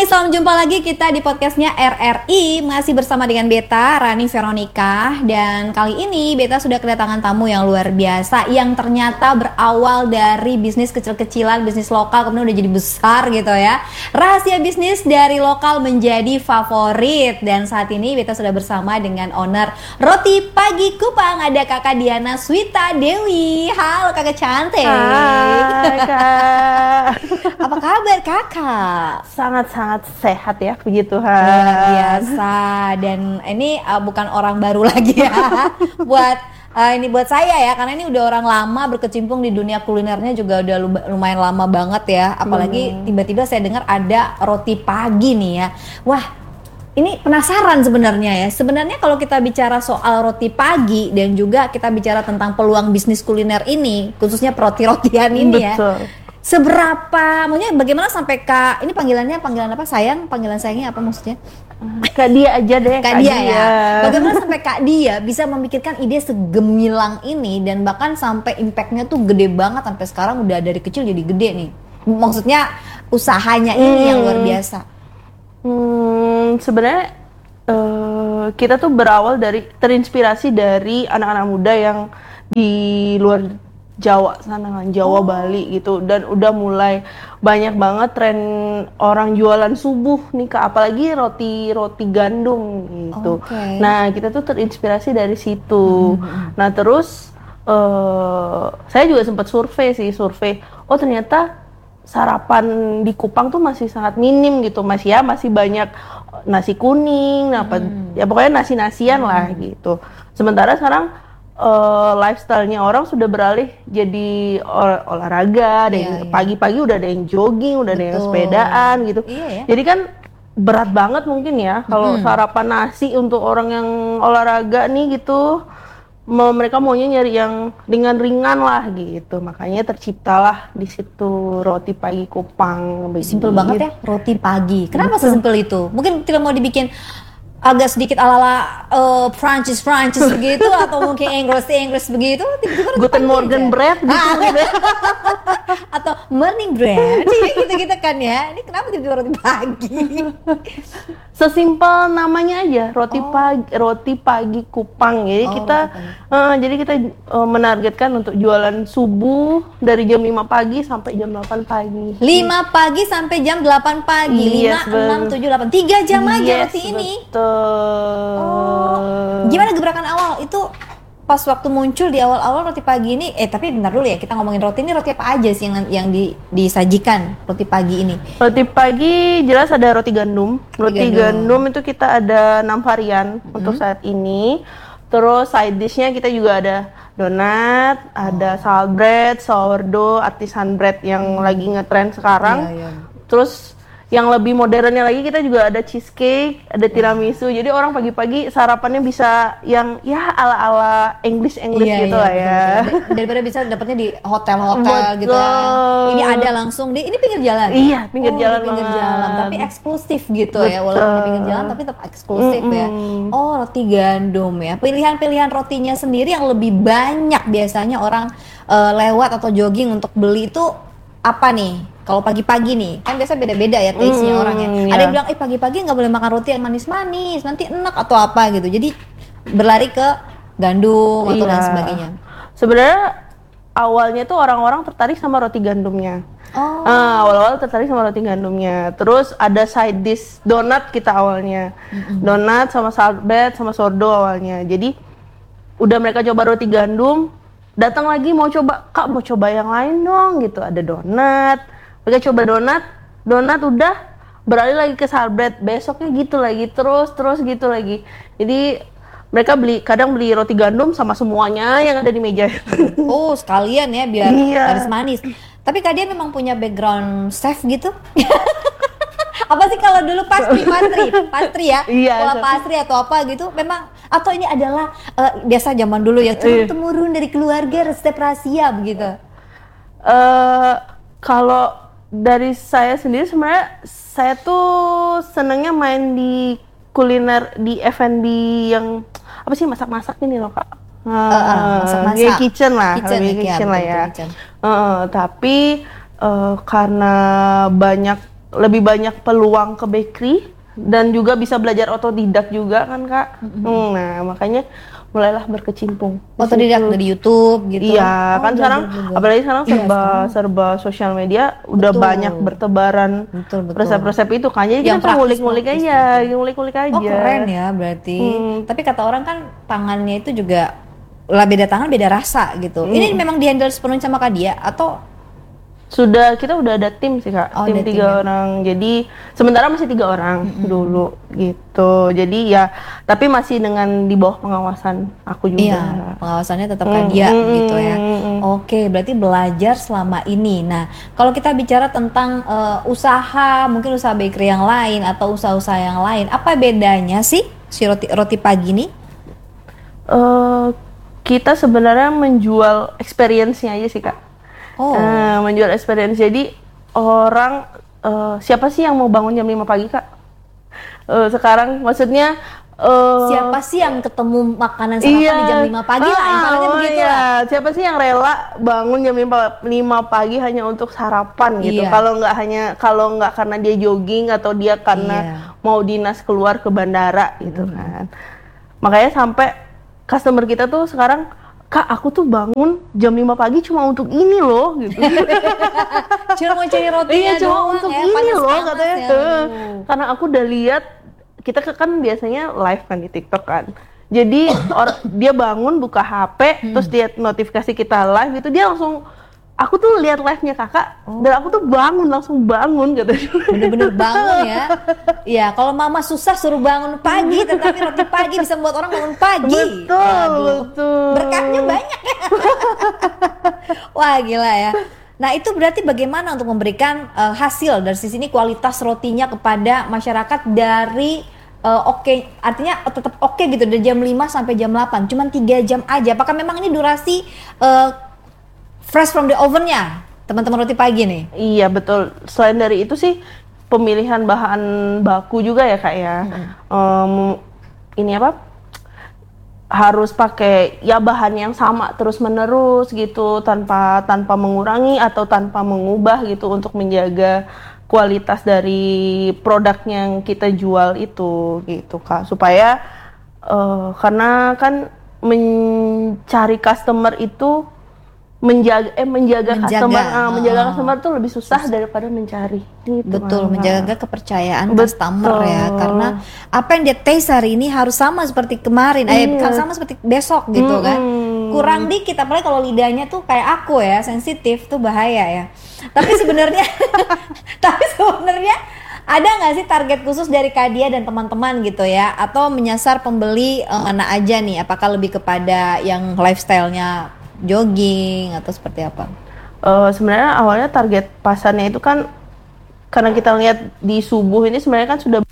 salam jumpa lagi kita di podcastnya RRI. Masih bersama dengan Beta, Rani Veronica. Dan kali ini Beta sudah kedatangan tamu yang luar biasa, yang ternyata berawal dari bisnis kecil-kecilan, bisnis lokal, kemudian udah jadi besar gitu ya. Rahasia bisnis dari lokal menjadi favorit. Dan saat ini Beta sudah bersama dengan owner Roti Pagi Kupang. Ada Kakak Diana Swita Dewi. Halo Kakak cantik. Hai Kak. Apa kabar Kakak? Sangat-sangat sehat ya, puji Tuhan. Luar biasa. Dan ini bukan orang baru lagi ya. Buat saya ya, karena ini udah orang lama berkecimpung di dunia kulinernya juga udah lumayan lama banget ya. Apalagi tiba-tiba saya dengar ada roti pagi nih ya. Wah, ini penasaran sebenarnya ya. Sebenarnya kalau kita bicara soal roti pagi dan juga kita bicara tentang peluang bisnis kuliner ini, khususnya roti-rotian ini ya. Betul. Seberapa, maksudnya bagaimana sampai Kak, ini panggilan apa sayang, panggilan sayangnya apa maksudnya? Kak Dia aja deh. Kak Dia ya. Bagaimana sampai Kak Dia bisa memikirkan ide segemilang ini dan bahkan sampai impactnya tuh gede banget sampai sekarang udah dari kecil jadi gede nih. Maksudnya usahanya ini yang luar biasa. Sebenarnya kita tuh berawal dari terinspirasi dari anak-anak muda yang di luar Jawa sana, Jawa, Bali gitu, dan udah mulai banyak banget tren orang jualan subuh nih Kak, apalagi roti gandum gitu. Okay. Nah kita tuh terinspirasi dari situ. Nah terus saya juga sempat survei. Oh ternyata sarapan di Kupang tuh masih sangat minim gitu, masih banyak nasi kuning, ya pokoknya nasi-nasian lah gitu. Sementara sekarang lifestyle-nya orang sudah beralih jadi olahraga, ada yang pagi-pagi udah ada yang jogging, udah ada yang sepedaan gitu. Iya, ya. Jadi kan berat banget mungkin ya kalau sarapan nasi untuk orang yang olahraga nih gitu. Mereka maunya nyari yang ringan lah gitu. Makanya terciptalah di situ roti pagi Kupang. Simpel banget ya, roti pagi. Kenapa sesimpel itu? Mungkin tidak mau dibikin agak sedikit ala-ala Prancis begitu, atau mungkin Inggris begitu, tiba-tiba Guten Morgen bread gitu. Atau morning bread gitu kan ya. Ini kenapa tiba-tiba roti pagi? Sesimpel namanya aja, roti pagi Kupang. Jadi kita menargetkan untuk jualan subuh dari jam 5 pagi sampai jam 8 pagi. 5 pagi sampai jam 8 pagi. 5, 6, 7, 8. 3 jam aja roti ini. Gimana gebrakan awal itu pas waktu muncul di awal-awal roti pagi ini? Tapi bentar dulu ya, kita ngomongin roti ini, roti apa aja sih yang disajikan roti pagi ini? Roti pagi jelas ada roti gandum. Roti gandum itu kita ada 6 varian untuk saat ini. Terus side dish-nya kita juga ada donat, ada salad bread, sourdough, artisan bread yang lagi ngetren sekarang. Terus yang lebih modernnya lagi kita juga ada cheesecake, ada tiramisu. Jadi orang pagi-pagi sarapannya bisa yang ya ala-ala English gitu lah ya. Daripada bisa dapatnya di hotel-hotel gitu ya. Ini ada langsung di pinggir jalan. Iya, pinggir jalan. Pinggir jalan, tapi eksklusif gitu ya. Walaupun di pinggir jalan tapi tetap eksklusif ya. Oh, roti gandum ya. Pilihan-pilihan rotinya sendiri yang lebih banyak biasanya orang lewat atau jogging untuk beli itu apa nih? Kalau pagi-pagi nih, kan biasa beda-beda ya taste-nya orangnya. Ada yang bilang, pagi-pagi nggak boleh makan roti yang manis-manis, nanti enak atau apa gitu. Jadi berlari ke gandum atau dan sebagainya. Sebenarnya awalnya tuh orang-orang tertarik sama roti gandumnya. Awal-awal tertarik sama roti gandumnya. Terus ada side dish donat kita awalnya. Donat sama salad bread sama sourdough awalnya. Jadi udah mereka coba roti gandum, datang lagi mau coba, Kak mau coba yang lain dong gitu. Ada donat. Mereka coba donat udah beralih lagi ke salad bread, besoknya gitu lagi, terus gitu lagi. Jadi mereka kadang beli roti gandum sama semuanya yang ada di meja. Oh sekalian ya biar manis. Tapi Kak Dia memang punya background chef gitu? Apa sih kalau dulu pastry ya? Pola pastry atau apa gitu memang, atau ini adalah biasa zaman dulu ya turun-temurun dari keluarga resep rahasia begitu? Kalau dari saya sendiri sebenarnya saya tuh senengnya main di kuliner di F&B yang apa sih masak-masak ini loh Kak. Masak-masak. Kitchen lah ya. Tapi karena banyak lebih banyak peluang ke bakery dan juga bisa belajar otodidak juga kan Kak. Nah makanya mulailah berkecimpung. Otodidak dari YouTube gitu. Iya, kan sekarang juga. apalagi sekarang serba sosial media udah banyak bertebaran resep-resep itu kan. Jadi kita ngulik-ngulik aja, ngulik-ngulik aja. Oh, keren ya berarti. Tapi kata orang kan tangannya itu juga lah beda tangan beda rasa gitu. Ini memang dihandle sepenuhnya sama Kak Dia atau kita udah ada tim sih Kak, tim 3 orang. Jadi sementara masih 3 orang dulu gitu. Jadi ya, tapi masih dengan di bawah pengawasan aku juga. Iya, pengawasannya tetap Kak Dia gitu ya. Oke, berarti belajar selama ini. Nah, kalau kita bicara tentang usaha, mungkin usaha bakery yang lain atau usaha-usaha yang lain, apa bedanya sih si roti pagi ini? Kita sebenarnya menjual experience-nya aja sih Kak. Menjual experience. Jadi orang siapa sih yang mau bangun jam 5 pagi Kak? Sekarang maksudnya siapa sih yang ketemu makanan sarapan di jam 5 pagi lah, intinya begitu lah. Siapa sih yang rela bangun jam 5 pagi hanya untuk sarapan gitu? Kalau nggak karena dia jogging atau dia karena mau dinas keluar ke bandara gitu kan. Makanya sampai customer kita tuh sekarang, Kak, aku tuh bangun jam 5 pagi cuma untuk ini loh gitu. Cuma mau cari rotinya cuma untuk ya, ini loh katanya. Ya. Karena aku udah lihat, kita kan biasanya live kan di TikTok kan. Jadi dia bangun buka HP, terus lihat notifikasi kita live gitu, dia langsung, aku tuh lihat live-nya kakak, dan aku tuh langsung bangun katanya. Bener-bener bangun ya. Ya, kalau mama susah suruh bangun pagi, tetapi roti pagi bisa membuat orang bangun pagi. Betul. Berkahnya banyak ya. Wah, gila ya. Nah, itu berarti bagaimana untuk memberikan hasil dari sisi ini, kualitas rotinya kepada masyarakat dari artinya tetap oke gitu dari jam 5 sampai jam 8, cuman 3 jam aja. Apakah memang ini durasi fresh from the oven-nya teman-teman roti pagi nih? Iya betul. Selain dari itu sih pemilihan bahan baku juga ya Kak ya. Ini apa? Harus pakai ya bahan yang sama terus menerus gitu, tanpa mengurangi atau tanpa mengubah gitu, untuk menjaga kualitas dari produk yang kita jual itu gitu Kak. Supaya karena kan mencari customer itu menjaga customer tuh lebih susah daripada mencari gitu. Betul, menjaga kepercayaan customer ya, karena apa yang dia taste hari ini harus sama seperti kemarin, sama seperti besok gitu kan. Kurang dikit, apalagi kalau lidahnya tuh kayak aku ya, sensitif tuh bahaya ya. Tapi sebenarnya ada nggak sih target khusus dari Kadia dan teman-teman gitu ya, atau menyasar pembeli mana aja nih? Apakah lebih kepada yang lifestyle-nya jogging atau seperti apa? Sebenarnya awalnya target pasarnya itu kan karena kita lihat di subuh ini sebenarnya kan sudah